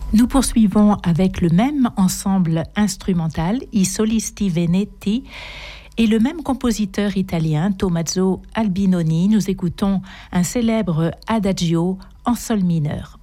Nous poursuivons avec le même ensemble instrumental, I Solisti Veneti, et le même compositeur italien, Tommaso Albinoni. Nous écoutons un célèbre adagio en sol mineur.